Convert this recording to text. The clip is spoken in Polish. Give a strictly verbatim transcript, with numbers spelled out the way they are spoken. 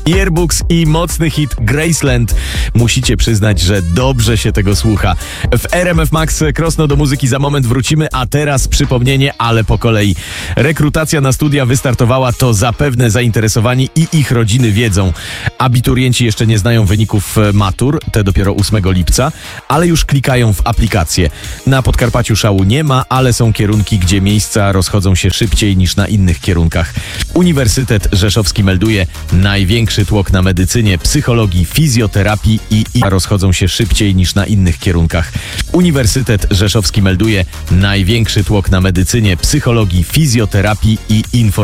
Yearbooks i mocny hit Graceland. Musicie przyznać, że dobrze się tego słucha. W R M F Max Krosno do muzyki za moment wrócimy, a teraz przypomnienie, ale po kolei. Rekrutacja na studia wystartowała, to zapewne zainteresowani i ich rodziny wiedzą. Abiturienci jeszcze nie znają wyników matur, te dopiero ósmego lipca, ale już klikają w aplikację. Na Podkarpaciu szału nie ma, ale są kierunki, gdzie miejsca rozchodzą się szybciej niż na innych kierunkach. Uniwersytet Rzeszowski melduje największy tłok na medycynie, psychologii, fizjoterapii i, i rozchodzą się szybciej niż na innych kierunkach. Uniwersytet Rzeszowski melduje największy tłok na medycynie, psychologii, fizjoterapii i informatyce.